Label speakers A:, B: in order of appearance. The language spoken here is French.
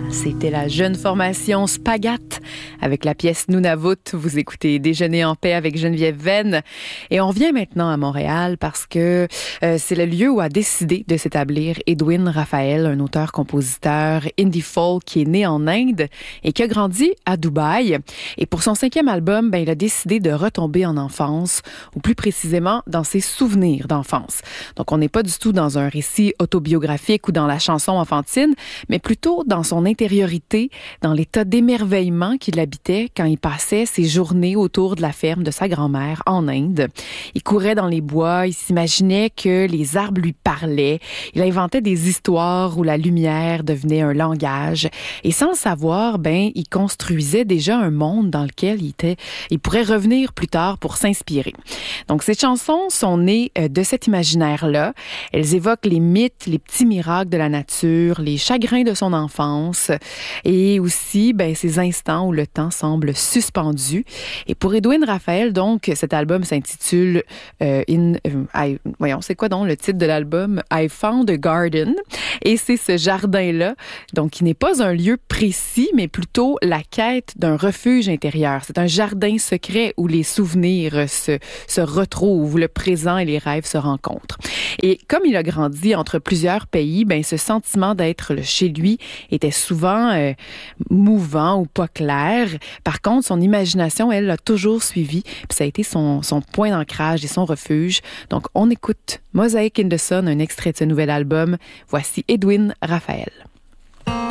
A: C'était la jeune formation Spagat avec la pièce Nunavut. Vous écoutez Déjeuner en paix avec Geneviève Venn. Et on revient maintenant à Montréal parce que c'est le lieu où a décidé de s'établir Edwin Raphael, un auteur-compositeur indie folk qui est né en Inde et qui a grandi à Dubaï. Et pour son 5e album, il a décidé de retomber en enfance, ou plus précisément dans ses souvenirs d'enfance. Donc on n'est pas du tout dans un récit autobiographique ou dans la chanson enfantine, mais plutôt dans son intériorité, dans l'état d'émerveillement qu'il habitait quand il passait ses journées autour de la ferme de sa grand-mère en Inde. Il courait dans les bois, il s'imaginait que les arbres lui parlaient, il inventait des histoires où la lumière devenait un langage et sans le savoir, il construisait déjà un monde dans lequel il pourrait revenir plus tard pour s'inspirer. Donc ces chansons sont nées de cet imaginaire-là. Elles évoquent les mythes, les petits miracles de la nature, les chagrins de son enfance et aussi ces instants où le temps semble suspendu. Et pour Edwin Raphael, donc, cet album s'intitule c'est quoi donc le titre de l'album? I Found a Garden. Et c'est ce jardin-là, donc qui n'est pas un lieu précis, mais plutôt la quête d'un refuge intérieur. C'est un jardin secret où les souvenirs se retrouvent, où le présent et les rêves se rencontrent. Et comme il a grandi entre plusieurs pays, ce sentiment d'être chez lui était souvent mouvant ou pas clair. Par contre, son imagination, elle, l'a toujours suivi. Puis ça a été son point d'ancrage et son refuge. Donc, on écoute Mosaic in the Sun, un extrait de ce nouvel album. Voici Edwin Raphael.